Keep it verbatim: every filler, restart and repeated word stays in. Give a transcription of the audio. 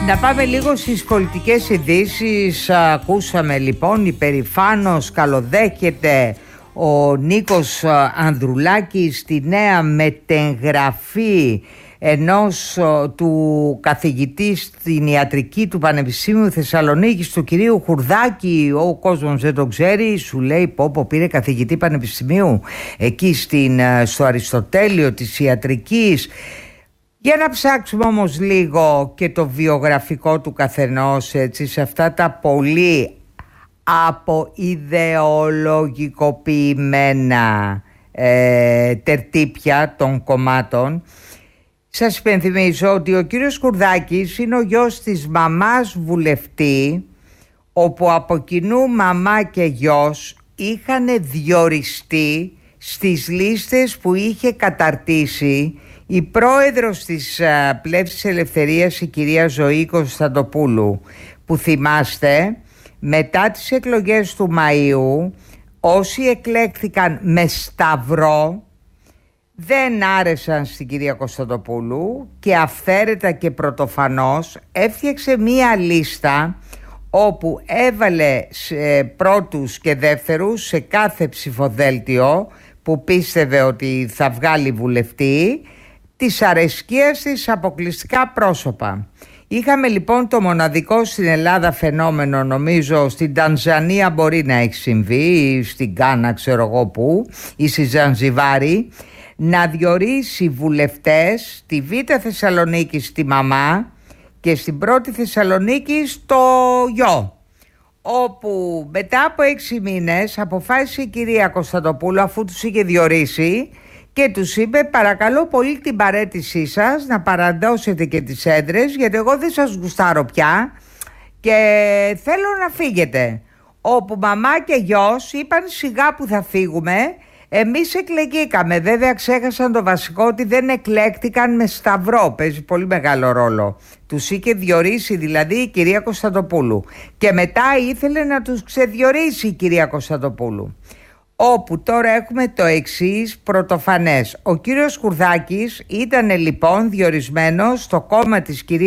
Να πάμε λίγο στις πολιτικές ειδήσεις. Ακούσαμε λοιπόν, υπερηφάνος καλοδέχεται ο Νίκος Ανδρουλάκης τη νέα μετεγγραφή ενός του καθηγητή στην ιατρική του Πανεπιστήμιου Θεσσαλονίκης, του κυρίου Χουρδάκη. Ο κόσμος δεν το ξέρει, σου λέει πω πω πήρε καθηγητή πανεπιστημίου εκεί στην, στο Αριστοτέλειο της ιατρικής. Για να ψάξουμε όμως λίγο και το βιογραφικό του καθενός, έτσι, σε αυτά τα πολύ αποειδεολογικοποιημένα ε, τερτύπια των κομμάτων. Σας υπενθυμίζω ότι ο κύριος Χουρδάκης είναι ο γιος της μαμάς βουλευτή, όπου από κοινού μαμά και γιος είχαν διοριστεί στις λίστες που είχε καταρτήσει η πρόεδρος της Πλεύσης Ελευθερίας, η κυρία Ζωή Κωνσταντοπούλου, που θυμάστε μετά τις εκλογές του Μαΐου όσοι εκλέχθηκαν με σταυρό δεν άρεσαν στην κυρία Κωνσταντοπούλου και αυθαίρετα και πρωτοφανώς έφτιαξε μία λίστα όπου έβαλε σε πρώτους και δεύτερους σε κάθε ψηφοδέλτιο που πίστευε ότι θα βγάλει βουλευτή της αρεσκίας της αποκλειστικά πρόσωπα. Είχαμε λοιπόν το μοναδικό στην Ελλάδα φαινόμενο, νομίζω στην Τανζανία μπορεί να έχει συμβεί, ή στην Γκάνα ξέρω εγώ που, ή στη Ζανζιβάρη, να διορίσει βουλευτές στη Β' Θεσσαλονίκη στη μαμά και στην Πρώτη Θεσσαλονίκη στο γιο, όπου μετά από έξι μήνες αποφάσισε η κυρία Κωνσταντοπούλου, αφού τους είχε διορίσει, και τους είπε παρακαλώ πολύ την παραίτησή σας να παραδώσετε και τις έδρες, γιατί εγώ δεν σας γουστάρω πια και θέλω να φύγετε. Όπου μαμά και γιος είπαν σιγά που θα φύγουμε, εμείς εκλεγήκαμε. Βέβαια ξέχασαν το βασικό, ότι δεν εκλέκτηκαν με σταυρό, παίζει πολύ μεγάλο ρόλο. Τους είχε διορίσει δηλαδή η κυρία Κωνσταντοπούλου και μετά ήθελε να τους ξεδιορίσει η κυρία Κωνσταντοπούλου. Όπου τώρα έχουμε το εξής πρωτοφανές. Ο κύριος Χουρδάκης ήταν λοιπόν διορισμένος στο κόμμα της κυρίας